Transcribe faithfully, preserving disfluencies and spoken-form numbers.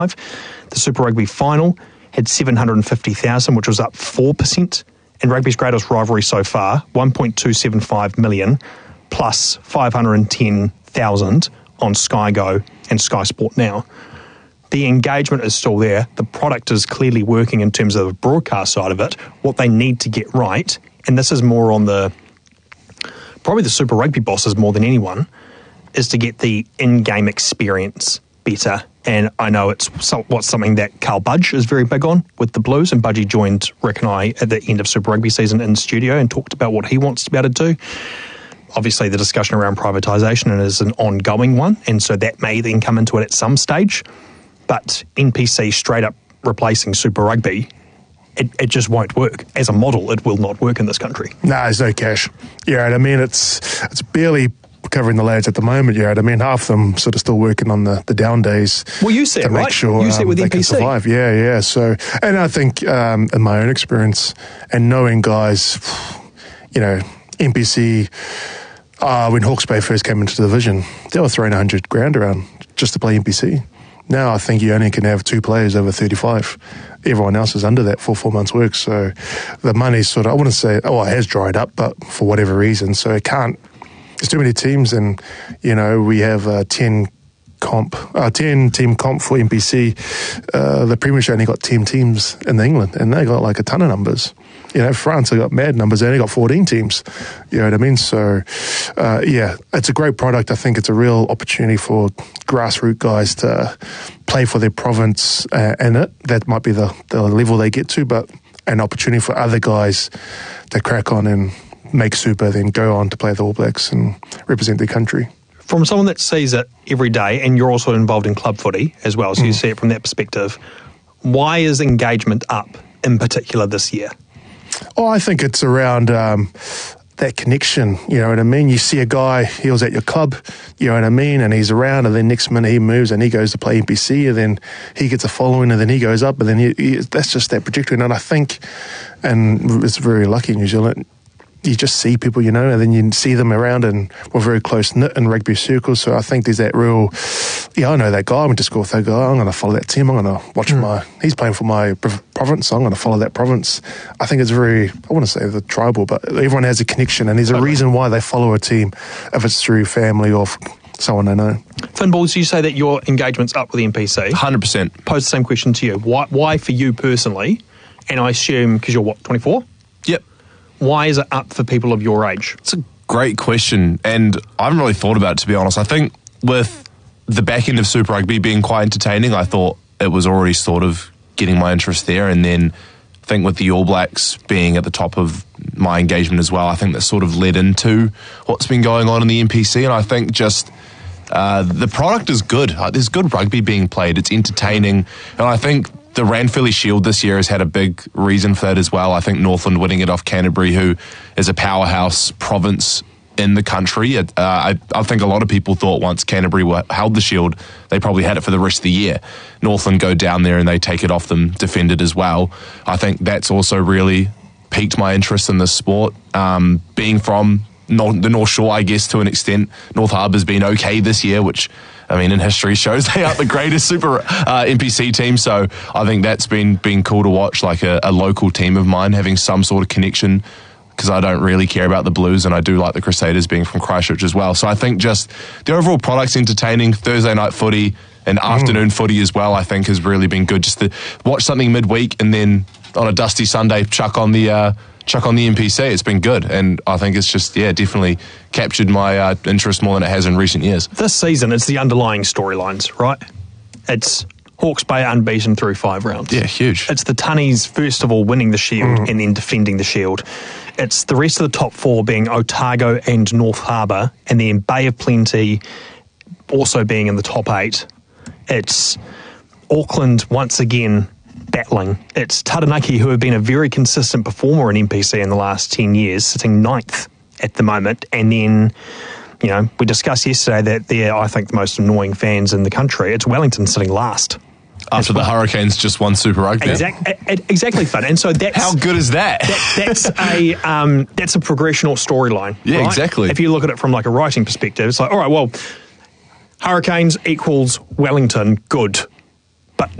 The Super Rugby final had seven hundred fifty thousand, which was up four percent. And rugby's greatest rivalry so far, one point two seven five million, plus five hundred ten thousand on Sky Go and Sky Sport Now. The engagement is still there. The product is clearly working in terms of the broadcast side of it. What they need to get right, and this is more on the, probably the Super Rugby bosses more than anyone, is to get the in-game experience better. And I know it's somewhat something that Carl Budge is very big on with the Blues, and Budgie joined Rick and I at the end of Super Rugby season in studio and talked about what he wants to be able to do. Obviously, the discussion around privatisation is an ongoing one, and so that may then come into it at some stage. But N P C straight up replacing Super Rugby, it, it just won't work. As a model, it will not work in this country. No, nah, there's no cash. Yeah, and I mean, it's it's barely covering the lads at the moment, yeah. I mean, half of them sort of still working on the, the down days. Well, you see it, right? Sure, you see it with um, N P C. They can survive. Yeah, yeah. So, and I think um, in my own experience and knowing guys, you know, N P C, uh, when Hawke's Bay first came into the division, they were throwing a hundred grand around just to play N P C. Now I think you only can have two players over thirty-five. Everyone else is under that for four months' work. So the money's sort of, I wouldn't say, oh, it has dried up, but for whatever reason. So it can't, there's too many teams, and, you know, we have uh, ten comp, uh, ten team comp for N P C. Uh, the Premiership only got ten teams in England, and they got like a ton of numbers. You know, France, they got mad numbers. They only got fourteen teams. You know what I mean? So, uh, yeah, it's a great product. I think it's a real opportunity for grassroots guys to play for their province uh, in it. That might be the, the level they get to, but an opportunity for other guys to crack on and make super, then go on to play the All Blacks and represent their country. From someone that sees it every day, and you're also involved in club footy as well, so mm. you see it from that perspective, why is engagement up in particular this year? Oh, I think it's around um, that connection, you know what I mean? You see a guy, he was at your club, you know what I mean, and he's around, and then next minute he moves and he goes to play N P C, and then he gets a following, and then he goes up, and then he, he, that's just that trajectory. And I think, and it's very lucky in New Zealand, you just see people, you know, and then you see them around, and we're very close-knit in rugby circles. So I think there's that real, yeah, I know that guy, I went to school with that guy, I'm going to follow that team, I'm going to watch mm. my, he's playing for my province, so I'm going to follow that province. I think it's very, I want to say the tribal, but everyone has a connection, and there's a okay. reason why they follow a team, if it's through family or someone they know. Finn Balls, you say that your engagement's up with the N P C. one hundred percent. Pose the same question to you. Why, why for you personally, and I assume because you're what, twenty-four? Yep. Why is it up for people of your age? It's a great question, and I haven't really thought about it, to be honest. I think with the back end of Super Rugby being quite entertaining, I thought it was already sort of getting my interest there, and then I think with the All Blacks being at the top of my engagement as well, I think that sort of led into what's been going on in the N P C, and I think just uh, the product is good. There's good rugby being played. It's entertaining, and I think the Ranfurly Shield this year has had a big reason for that as well. I think Northland winning it off Canterbury, who is a powerhouse province in the country. Uh, I, I think a lot of people thought once Canterbury were, held the Shield, they probably had it for the rest of the year. Northland go down there and they take it off them, defend it as well. I think that's also really piqued my interest in this sport. Um, being from North, the North Shore, I guess, to an extent, North Harbour's been okay this year, which I mean, in history shows they aren't the greatest super uh, N P C team, so I think that's been been cool to watch, like a, a local team of mine having some sort of connection, because I don't really care about the Blues, and I do like the Crusaders being from Christchurch as well. So I think just the overall product's entertaining. Thursday night footy and mm. afternoon footy as well, I think has really been good. Just to watch something midweek and then on a dusty Sunday chuck on the uh, chuck on the N P C. It's been good, and I think it's just, yeah, definitely captured my uh, interest more than it has in recent years. This season, it's the underlying storylines, right? It's Hawke's Bay unbeaten through five rounds. Yeah, huge. It's the Tunnies, first of all, winning the Shield mm. and then defending the Shield. It's the rest of the top four being Otago and North Harbour, and then Bay of Plenty also being in the top eight. It's Auckland once again battling. It's Taranaki, who have been a very consistent performer in N P C in the last ten years, sitting ninth at the moment. And then, you know, we discussed yesterday that they're, I think, the most annoying fans in the country. It's Wellington sitting last. After the Hurricanes just won Super Rugby. Exactly, exactly, Fun. And so that's... How good is that? that that's a um, that's a progression or storyline. Yeah, right? exactly. If you look at it from like a writing perspective, it's like, all right, well, Hurricanes equals Wellington, good.